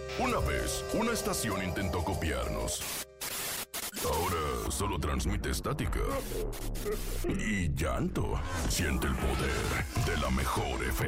Una vez, una estación intentó copiarnos. Ahora solo transmite estática y llanto. Siente el poder de la mejor FM.